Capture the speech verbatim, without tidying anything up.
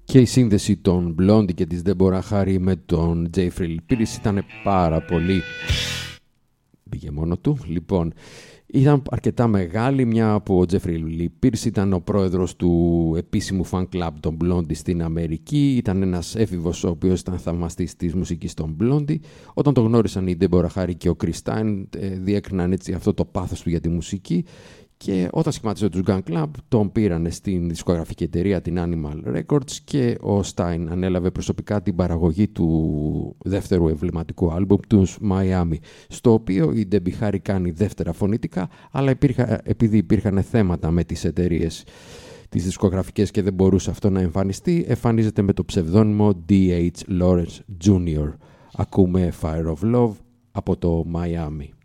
Και η σύνδεση των Blondie και της Deborah Harry με τον Jeffrey Lee Pierce ήταν πάρα πολύ... Πήγε μόνο του. Λοιπόν, ήταν αρκετά μεγάλη, μια που ο Jeffrey Lee Pierce ήταν ο πρόεδρος του επίσημου fan club των Blondie στην Αμερική. Ήταν ένας έφηβος ο οποίος ήταν θαυμαστής της μουσικής των Blondie. Όταν το γνώρισαν η Deborah Harry και ο Chris Stein, διέκριναν έτσι αυτό το πάθος του για τη μουσική. Και όταν σχημάτισε τους Gun Club, τον πήραν στην δισκογραφική εταιρεία την Animal Records και ο Stein ανέλαβε προσωπικά την παραγωγή του δεύτερου εμβληματικού άλμπουμ τους Miami, στο οποίο η Debbie Harry κάνει δεύτερα φωνητικά, αλλά υπήρχα, επειδή υπήρχαν θέματα με τις εταιρείες τις δισκογραφικές και δεν μπορούσε αυτό να εμφανιστεί, εμφανίζεται με το ψευδόνυμο ντι έιτς Lawrence τζούνιορ. Ακούμε Fire of Love από το Miami.